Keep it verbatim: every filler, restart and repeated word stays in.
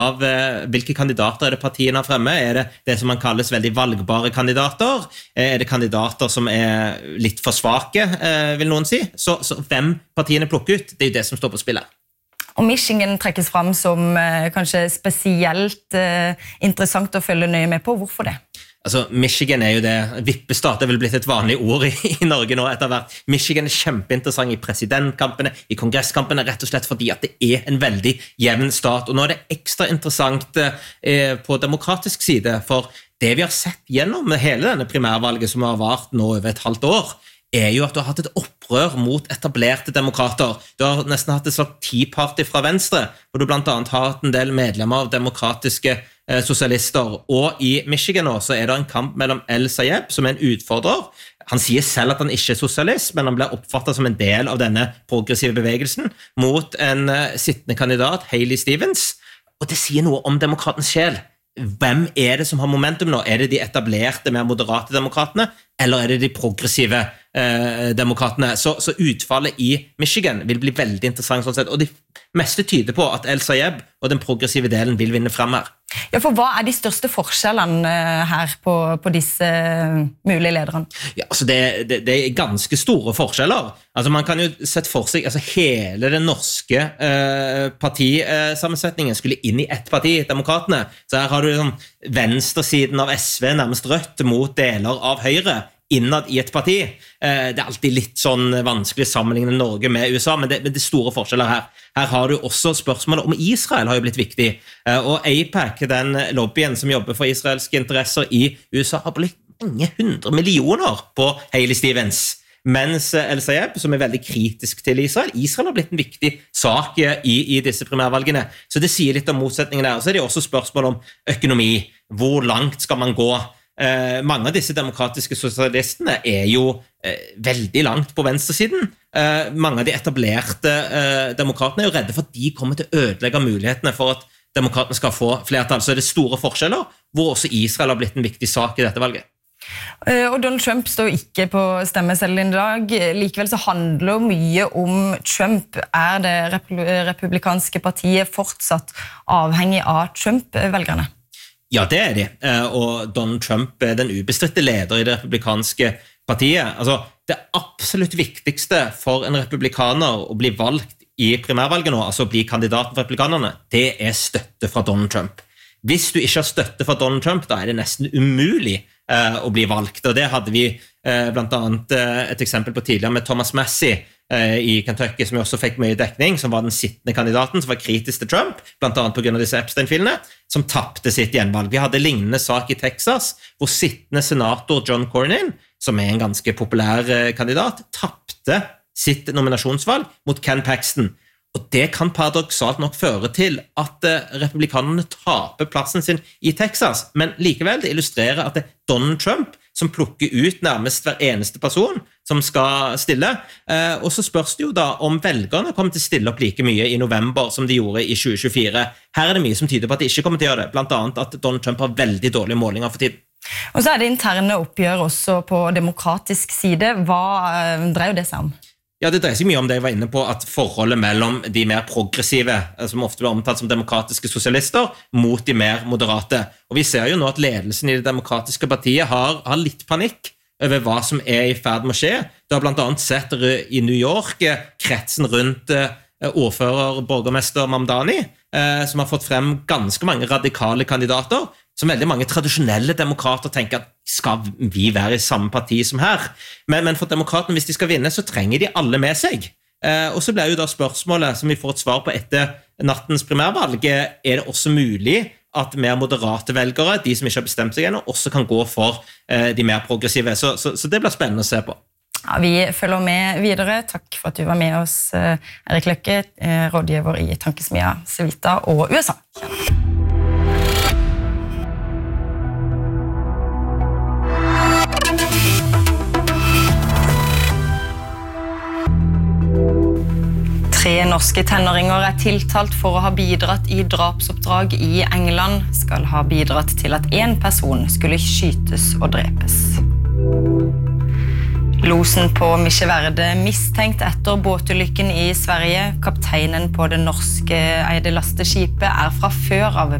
av eh, hvilke kandidater er det partiene har fremme. Er det det som man kalles veldig valgbare kandidater? Er det kandidater som er litt for svake, eh, vil noen si? Så, så hvem partiene plukker ut, det er jo det som står på spillet. Og Michigan trekkes frem som eh, kanskje spesielt eh, interessant å følge nøye med på. Hvorfor det? Altså, Michigan er jo det, vippestat, det er vel blitt et vanlig ord i, i Norge nå etter hvert. Michigan er kjempeinteressant i presidentkampene, i kongresskampene, rett og slett fordi at det er en veldig jevn stat. Og nå er det ekstra interessant eh, på demokratisk side, for det vi har sett gjennom hele denne primærvalget som har vart nå over et halvt år, er jo at du har hatt et opprør mot etablerte demokrater. Du har nesten hatt et slags Tea-party fra venstre, hvor du blant annet har hatt en del medlemmer av demokratiske eh, sosialister. Og i Michigan nå så er det en kamp mellom El Sayeb, som er en utfordrer. Han sier selv at han ikke er sosialist, men han ble oppfattet som en del av denne progressive bevegelsen, mot en eh, sittende kandidat, Hailey Stevens. Og det sier noe om demokratens sjel. Hvem er det som har momentum nå? Er det de etablerte, mer moderate demokratene, eller er det de progressive eh, demokratene? Så, så utfallet i Michigan vil bli veldig interessant sånn sett, og det meste tyder på at El Sayeb og den progressive delen vil vinne frem her. Ja, for hva er de største forskjellene her på, på disse mulige lederne? Ja, altså det, det, det er ganske store forskjeller. Altså man kan jo sette for seg, altså hele den norske eh, partisammensetningen skulle inn i ett parti, demokratene. Så her har du liksom, venstresiden av S V, nærmest rødt, mot deler av Høyre, innad i et parti. Eh, det er alltid litt sånn vanskelig å sammenligne Norge med U S A, men det, men det er store forskjeller her. Her har du også spørsmålet om Israel har jo blitt viktig, eh, og AIPAC, den lobbyen som jobber for israelske interesser i U S A, har blitt mange hundre millioner på Hailey Stevens. Mens El Sayeb, som er veldig kritisk til Israel, Israel har blitt en viktig sak i, i disse primærvalgene. Så det sier litt om motsetningen der. Så er det også spørsmål om økonomi. Hvor langt skal man gå? Eh, mange av disse demokratiske sosialistene er jo eh, veldig langt på venstresiden. Eh, mange av de etablerte eh, demokratene er jo redde for at de kommer til å ødelegge mulighetene for at demokratene skal få flertall. Så er det store forskjeller, hvor også Israel har blitt en viktig sak i dette valget. Og Donald Trump står ikke på stemmeseddelen i dag. Likevel så handler mye om Trump. Er det republikanske partiet fortsatt avhengig av Trump-velgerne? Ja, det er de. Og Donald Trump er den ubestridte leder i det republikanske partiet. Altså, det absolutt viktigste for en republikaner å bli valgt i primærvalget nå, altså å bli kandidat for republikanerne, det er støtte fra Donald Trump. Hvis du ikke har støtte fra Donald Trump, da er det nesten umulig eh, å bli valgt. Og det hadde vi eh, blant annet eh, et eksempel på tidligere med Thomas Massie eh, i Kentucky, som også fikk mye dekning, som var den sittende kandidaten, som var kritisk til Trump, blant annet på grunn av disse Epstein-filene, som tappte sitt gjenvalg. Vi hadde lignende sak i Texas, hvor sittende senator John Cornyn, som er en ganske populær eh, kandidat, tappte sitt nominasjonsvalg mot Ken Paxton. Og det kan paradoksalt nok føre til at republikanerne taper plassen sin i Texas, men likevel det illustrerer at det er Donald Trump som plukker ut nærmest hver eneste person som skal stille. Og så spørs det jo da om velgerne kommer til å stille opp like mye i november som de gjorde i tjue tjuefire. Her er det mye som tyder på at de ikke kommer til å gjøre det, blant annet at Donald Trump har veldig dårlige målinger for tiden. Og så er det interne oppgjør også på demokratisk side. Hva dreier det seg om? Ja, det dreier seg mye om det jeg var inne på, at forholdet mellom de mer progressive, som ofte blir omtalt som demokratiske sosialister, mot de mer moderate. Og vi ser jo nå at ledelsen i det demokratiske partiet har, har litt panikk over hva som er i ferd med å skje. Du har blant annet sett i New York kretsen rundt ordfører, borgermester Mamdani, som har fått frem ganske mange radikale kandidater, som veldig mange tradisjonelle demokrater tenker at skal vi være i samme parti som her? Men, men for demokratene, hvis de skal vinne, så trenger de alle med seg. Eh, og så blir jo da spørsmålet som vi får et svar på etter nattens primærvalg, er det også mulig at mer moderate velgere, de som ikke har bestemt seg ennå, også kan gå for eh, de mer progressive. Så, så, så det blir spennende å se på. Ja, vi følger med videre. Takk for at du var med oss, Erik Løkke, rådgiver i Tankesmia Civita og U S A. Tre norske tenåringer er tiltalt for å ha bidratt i drapsoppdrag i England, skal ha bidratt til at en person skulle skytes og drepes. Losen på Miche Verde mistenkt etter båtulykken i Sverige. Kapteinen på det norske eide lasteskipet er fra før av